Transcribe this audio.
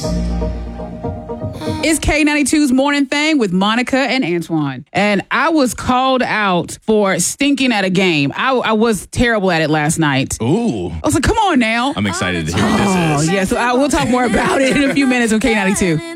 It's K92's Morning Thing with Monica and Antoine. And I was called out for stinking at a game. I was terrible at it last night. Ooh. I was like, come on now. I'm excited to hear what this is. Yeah, so we'll talk more about it in a few minutes on K92.